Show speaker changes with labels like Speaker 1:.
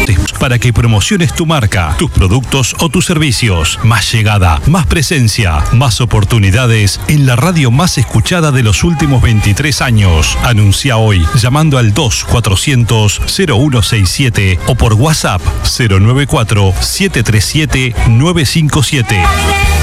Speaker 1: mejores para que promociones tu marca, tus productos o tus servicios. Más llegada, más presencia, más oportunidades en la radio más escuchada de los últimos 23 años. Anuncia hoy llamando al 2400-0167 o por WhatsApp 094-737-957.